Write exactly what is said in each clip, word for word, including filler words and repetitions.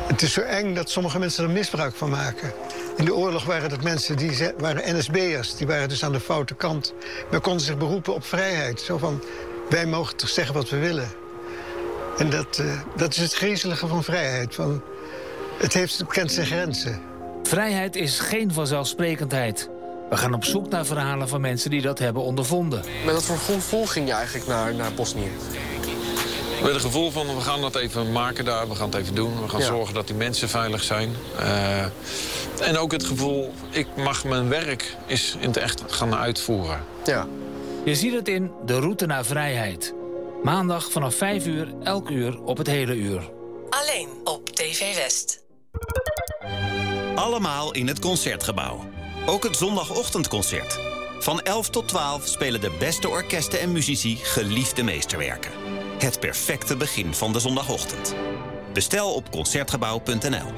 Het is zo eng dat sommige mensen er misbruik van maken. In de oorlog waren dat mensen, die waren N S B'ers. Die waren dus aan de foute kant. Maar konden zich beroepen op vrijheid. Zo van, wij mogen toch zeggen wat we willen. En dat, uh, dat is het griezelige van vrijheid. Van, het heeft bekend zijn grenzen. Vrijheid is geen vanzelfsprekendheid. We gaan op zoek naar verhalen van mensen die dat hebben ondervonden. Met wat voor gevoel ging je eigenlijk naar, naar Bosnië? Met het gevoel van, we gaan dat even maken daar, we gaan het even doen. We gaan ja. zorgen dat die mensen veilig zijn. Uh, en ook het gevoel, ik mag mijn werk eens in het echt gaan uitvoeren. Ja. Je ziet het in De Route naar Vrijheid. Maandag vanaf vijf uur, elk uur op het hele uur. Alleen op T V West. Allemaal in het Concertgebouw. Ook het zondagochtendconcert. Van elf tot twaalf spelen de beste orkesten en muzici geliefde meesterwerken. Het perfecte begin van de zondagochtend. Bestel op concertgebouw punt n l.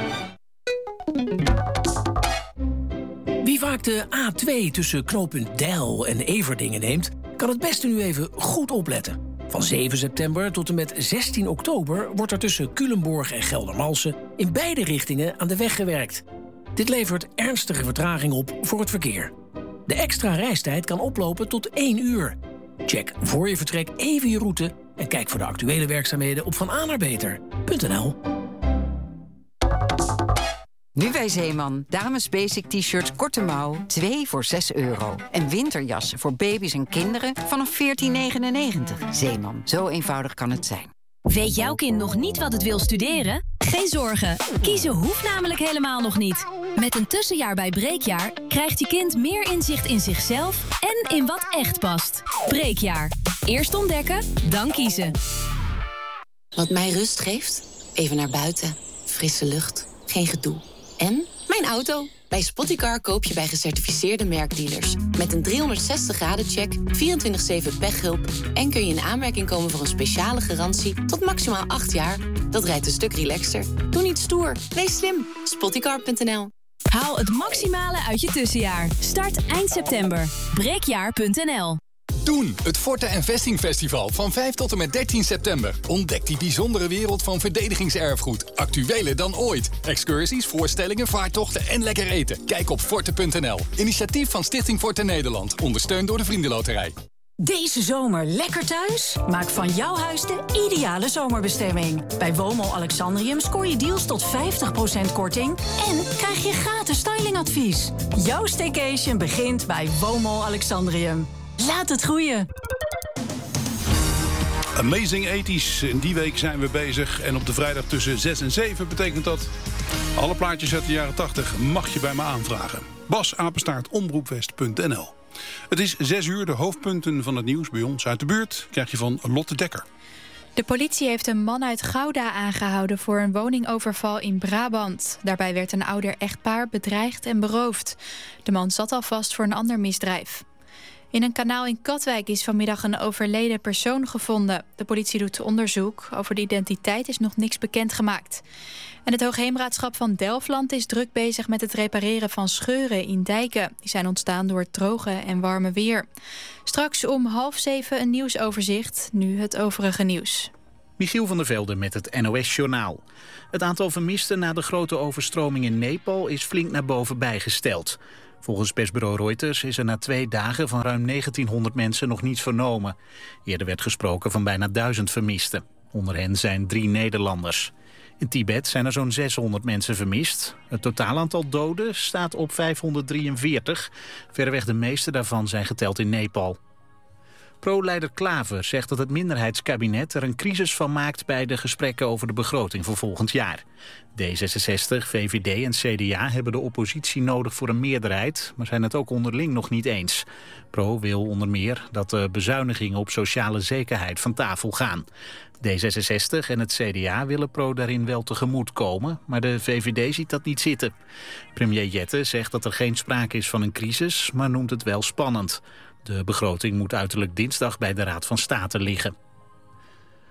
Wie vaak de A twee tussen knooppunt Deil en Everdingen neemt, kan het beste nu even goed opletten. Van zeven september tot en met zestien oktober wordt er tussen Culemborg en Geldermalsen in beide richtingen aan de weg gewerkt. Dit levert ernstige vertraging op voor het verkeer. De extra reistijd kan oplopen tot één uur. Check voor je vertrek even je route en kijk voor de actuele werkzaamheden op vanaanarbeter punt n l. Nu bij Zeeman. Dames basic t-shirts korte mouw, twee voor zes euro. En winterjassen voor baby's en kinderen vanaf veertien negenennegentig. Zeeman, zo eenvoudig kan het zijn. Weet jouw kind nog niet wat het wil studeren? Geen zorgen. Kiezen hoeft namelijk helemaal nog niet. Met een tussenjaar bij Breekjaar krijgt je kind meer inzicht in zichzelf en in wat echt past. Breekjaar. Eerst ontdekken, dan kiezen. Wat mij rust geeft? Even naar buiten. Frisse lucht. Geen gedoe. En mijn auto. Bij Spottycar koop je bij gecertificeerde merkdealers. Met een driehonderdzestig graden check, vierentwintig zeven pechhulp... en kun je in aanmerking komen voor een speciale garantie tot maximaal acht jaar. Dat rijdt een stuk relaxter. Doe niet stoer. Wees slim. Spottycar punt n l. Haal het maximale uit je tussenjaar. Start eind september. breekjaar punt n l. Doen, het Forte en Vesting Festival van vijf tot en met dertien september. Ontdek die bijzondere wereld van verdedigingserfgoed. Actueler dan ooit. Excursies, voorstellingen, vaartochten en lekker eten. Kijk op forte punt n l. Initiatief van Stichting Forte Nederland. Ondersteund door de Vriendenloterij. Deze zomer lekker thuis? Maak van jouw huis de ideale zomerbestemming. Bij Womo Alexandrium scoor je deals tot vijftig procent korting... en krijg je gratis stylingadvies. Jouw staycation begint bij Womo Alexandrium. Laat het groeien. Amazing eighties. In die week zijn we bezig. En op de vrijdag tussen zes en zeven betekent dat... alle plaatjes uit de jaren tachtig mag je bij me aanvragen. Bas, apenstaart, omroepwest punt n l. Het is zes uur, de hoofdpunten van het nieuws bij ons uit de buurt krijg je van Lotte Dekker. De politie heeft een man uit Gouda aangehouden voor een woningoverval in Brabant. Daarbij werd een ouder echtpaar bedreigd en beroofd. De man zat al vast voor een ander misdrijf. In een kanaal in Katwijk is vanmiddag een overleden persoon gevonden. De politie doet onderzoek. Over de identiteit is nog niks bekendgemaakt. En het Hoogheemraadschap van Delfland is druk bezig met het repareren van scheuren in dijken. Die zijn ontstaan door het droge en warme weer. Straks om half zeven een nieuwsoverzicht. Nu het overige nieuws. Michiel van der Velde met het N O S-journaal. Het aantal vermisten na de grote overstroming in Nepal is flink naar boven bijgesteld. Volgens persbureau Reuters is er na twee dagen van ruim negentienhonderd mensen nog niets vernomen. Eerder werd gesproken van bijna duizend vermisten. Onder hen zijn drie Nederlanders. In Tibet zijn er zo'n zeshonderd mensen vermist. Het totaal aantal doden staat op vijfhonderddrieënveertig. Verreweg de meeste daarvan zijn geteld in Nepal. Pro-leider Klaver zegt dat het minderheidskabinet er een crisis van maakt bij de gesprekken over de begroting voor volgend jaar. D zesenzestig, V V D en C D A hebben de oppositie nodig voor een meerderheid, maar zijn het ook onderling nog niet eens. Pro wil onder meer dat de bezuinigingen op sociale zekerheid van tafel gaan. D zesenzestig en het C D A willen Pro daarin wel tegemoet komen, maar de V V D ziet dat niet zitten. Premier Jette zegt dat er geen sprake is van een crisis, maar noemt het wel spannend. De begroting moet uiterlijk dinsdag bij de Raad van State liggen.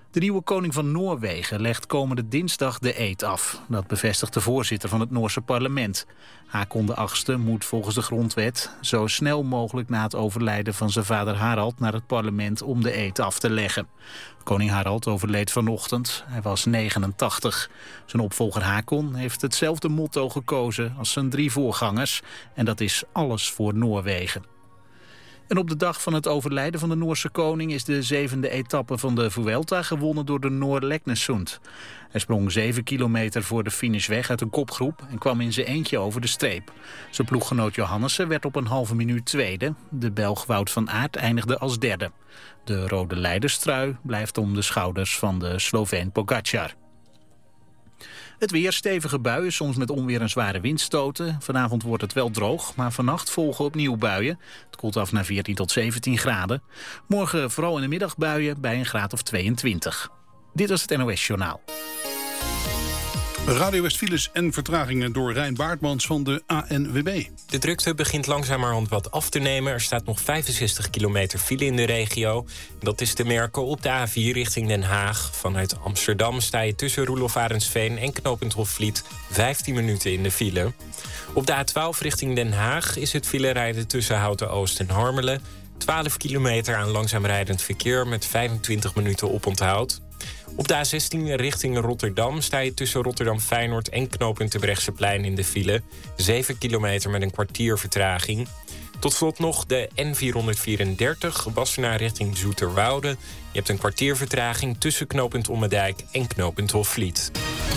De nieuwe koning van Noorwegen legt komende dinsdag de eed af. Dat bevestigt de voorzitter van het Noorse parlement. Haakon de achtste moet volgens de grondwet zo snel mogelijk na het overlijden van zijn vader Harald naar het parlement om de eed af te leggen. Koning Harald overleed vanochtend. Hij was negenentachtig. Zijn opvolger Haakon heeft hetzelfde motto gekozen als zijn drie voorgangers. En dat is alles voor Noorwegen. En op de dag van het overlijden van de Noorse koning is de zevende etappe van de Vuelta gewonnen door de Noor Leknesund. Hij sprong zeven kilometer voor de finish weg uit een kopgroep en kwam in zijn eentje over de streep. Zijn ploeggenoot Johannessen werd op een halve minuut tweede. De Belg Wout van Aert eindigde als derde. De rode leiderstrui blijft om de schouders van de Sloveen Pogačar. Het weer, stevige buien, soms met onweer en zware windstoten. Vanavond wordt het wel droog, maar vannacht volgen opnieuw buien. Het koelt af naar veertien tot zeventien graden. Morgen vooral in de middag buien bij een graad of tweeëntwintig. Dit was het N O S Journaal. Radio West-files en vertragingen door Rijn Baartmans van de A N W B. De drukte begint langzamerhand wat af te nemen. Er staat nog vijfenzestig kilometer file in de regio. Dat is te merken op de A vier richting Den Haag. Vanuit Amsterdam sta je tussen Roelof Arendsveen en knooppunt Hofvliet vijftien minuten in de file. Op de A twaalf richting Den Haag is het filerijden tussen Houten-Oost en Harmelen. twaalf kilometer aan langzaam rijdend verkeer met vijfentwintig minuten oponthoud. Op de A zestien richting Rotterdam sta je tussen Rotterdam-Feyenoord en knooppunt Terbrechtseplein in de file. zeven kilometer met een kwartier vertraging. Tot slot nog de N vierhonderdvierendertig, Wassenaar richting Zoeterwoude. Je hebt een kwartier vertraging tussen knooppunt Ommedijk en knooppunt Hofvliet.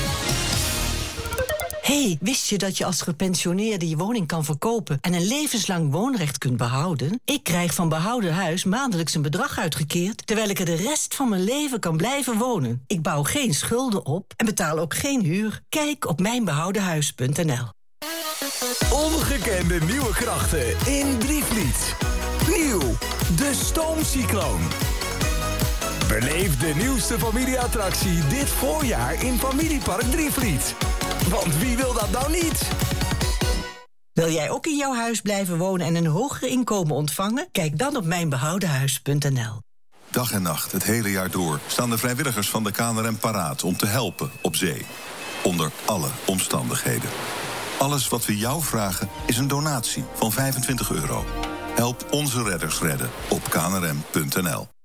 Hey, wist je dat je als gepensioneerde je woning kan verkopen en een levenslang woonrecht kunt behouden? Ik krijg van Behouden Huis maandelijks een bedrag uitgekeerd, terwijl ik er de rest van mijn leven kan blijven wonen. Ik bouw geen schulden op en betaal ook geen huur. Kijk op mijn behouden huis punt n l. Ongekende nieuwe krachten in Drievliet. Nieuw, de Stoomcycloon. Beleef de nieuwste familieattractie dit voorjaar in Familiepark Drievliet. Want wie wil dat nou niet? Wil jij ook in jouw huis blijven wonen en een hoger inkomen ontvangen? Kijk dan op mijn behouden huis punt n l. Dag en nacht, het hele jaar door, staan de vrijwilligers van de K N R M paraat om te helpen op zee. Onder alle omstandigheden. Alles wat we jou vragen is een donatie van vijfentwintig euro. Help onze redders redden op k n r m punt n l.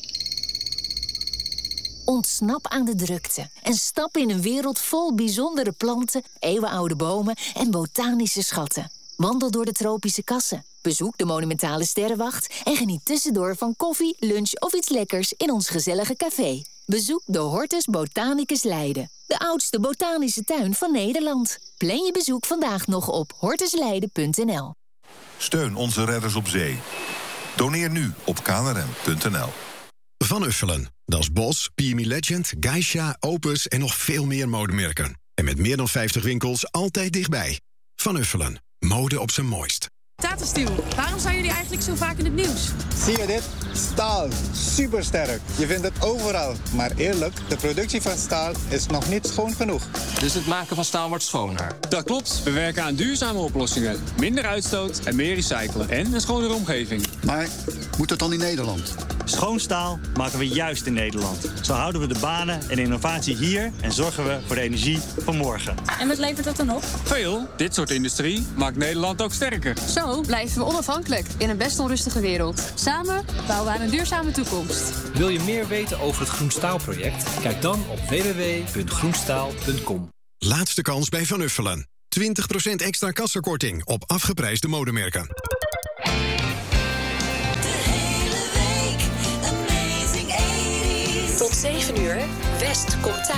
Ontsnap aan de drukte en stap in een wereld vol bijzondere planten, eeuwenoude bomen en botanische schatten. Wandel door de tropische kassen, bezoek de monumentale sterrenwacht en geniet tussendoor van koffie, lunch of iets lekkers in ons gezellige café. Bezoek de Hortus Botanicus Leiden, de oudste botanische tuin van Nederland. Plan je bezoek vandaag nog op hortusleiden punt n l. Steun onze redders op zee. Doneer nu op k n r m punt n l. Van Uffelen. Dat is Bos, P M I Legend, Geisha, Opus en nog veel meer modemerken. En met meer dan vijftig winkels altijd dichtbij. Van Uffelen. Mode op zijn mooist. Tata Steel, waarom zijn jullie eigenlijk zo vaak in het nieuws? Zie je dit? Staal. Supersterk. Je vindt het overal. Maar eerlijk, de productie van staal is nog niet schoon genoeg. Dus het maken van staal wordt schoner? Dat klopt. We werken aan duurzame oplossingen. Minder uitstoot en meer recyclen. En een schonere omgeving. Maar moet dat dan in Nederland? Schoon staal maken we juist in Nederland. Zo houden we de banen en innovatie hier en zorgen we voor de energie van morgen. En wat levert dat dan op? Veel. Dit soort industrie maakt Nederland ook sterker. Zo blijven we onafhankelijk in een best onrustige wereld. Samen bouwen we aan een duurzame toekomst. Wil je meer weten over het Groenstaalproject? Kijk dan op w w w punt groenstaal punt com. Laatste kans bij Van Uffelen. twintig procent extra kassakorting op afgeprijsde modemerken. Tot zeven uur, West komt thuis.